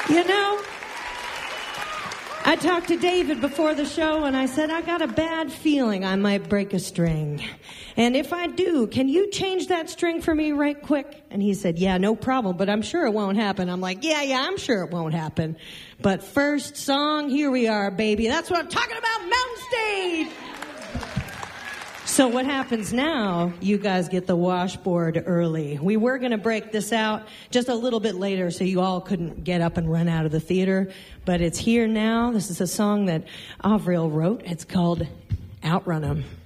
You know, I talked to David before the show, and I said, I got a bad feeling I might break a string. And if I do, can you change that string for me right quick? And he said, yeah, no problem, but I'm sure it won't happen. I'm like, yeah, I'm sure it won't happen. But first song, here we are, baby. That's what I'm talking about, Mountain Stage! So what happens now, you guys get the washboard early. We were going to break this out just a little bit later so you all couldn't get up and run out of the theater. But it's here now. This is a song that Avril wrote. It's called Outrun 'Em.